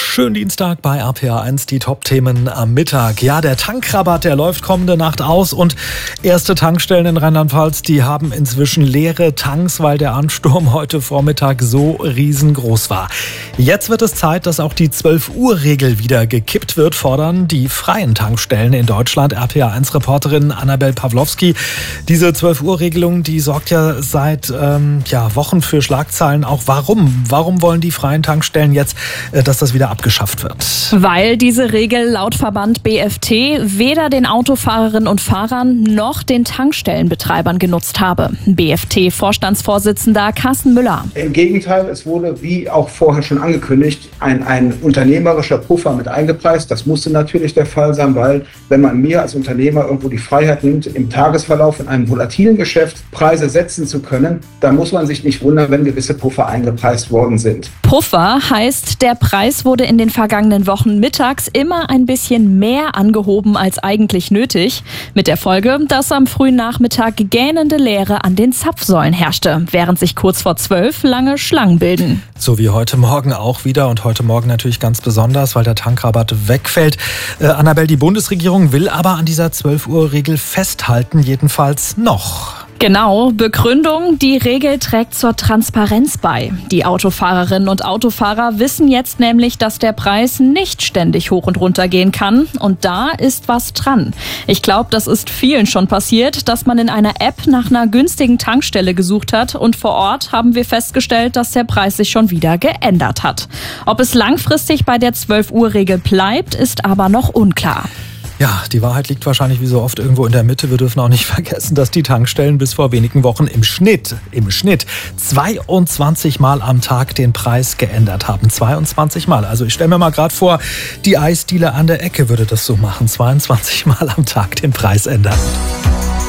Schönen Dienstag bei RPA1, die Top-Themen am Mittag. Ja, der Tankrabatt, der läuft kommende Nacht aus und erste Tankstellen in Rheinland-Pfalz, die haben inzwischen leere Tanks, weil der Ansturm heute Vormittag so riesengroß war. Jetzt wird es Zeit, dass auch die 12-Uhr-Regel wieder gekippt wird, fordern die freien Tankstellen in Deutschland. RPA1-Reporterin Annabel Pawlowski. Diese 12-Uhr-Regelung, die sorgt ja seit Wochen für Schlagzeilen. Auch warum wollen die freien Tankstellen jetzt, dass das wieder abgeschafft wird? Weil diese Regel laut Verband BFT weder den Autofahrerinnen und Fahrern noch den Tankstellenbetreibern genutzt habe. BFT-Vorstandsvorsitzender Carsten Müller. Im Gegenteil, es wurde, wie auch vorher schon angekündigt, ein unternehmerischer Puffer mit eingepreist. Das musste natürlich der Fall sein, weil wenn man mir als Unternehmer irgendwo die Freiheit nimmt, im Tagesverlauf in einem volatilen Geschäft Preise setzen zu können, dann muss man sich nicht wundern, wenn gewisse Puffer eingepreist worden sind. Puffer heißt, der Preis wurde in den vergangenen Wochen mittags immer ein bisschen mehr angehoben als eigentlich nötig. Mit der Folge, dass am frühen Nachmittag gähnende Leere an den Zapfsäulen herrschte, während sich kurz vor 12 lange Schlangen bilden. So wie heute Morgen auch wieder und heute Morgen natürlich ganz besonders, weil der Tankrabatt wegfällt. Annabel, die Bundesregierung will aber an dieser 12-Uhr-Regel festhalten, jedenfalls noch. Genau, Begründung, die Regel trägt zur Transparenz bei. Die Autofahrerinnen und Autofahrer wissen jetzt nämlich, dass der Preis nicht ständig hoch und runter gehen kann. Und da ist was dran. Ich glaube, das ist vielen schon passiert, dass man in einer App nach einer günstigen Tankstelle gesucht hat. Und vor Ort haben wir festgestellt, dass der Preis sich schon wieder geändert hat. Ob es langfristig bei der 12-Uhr-Regel bleibt, ist aber noch unklar. Ja, die Wahrheit liegt wahrscheinlich wie so oft irgendwo in der Mitte. Wir dürfen auch nicht vergessen, dass die Tankstellen bis vor wenigen Wochen im Schnitt 22 Mal am Tag den Preis geändert haben. 22 Mal. Also ich stelle mir mal gerade vor, die Eisdiele an der Ecke würde das so machen. 22 Mal am Tag den Preis ändern.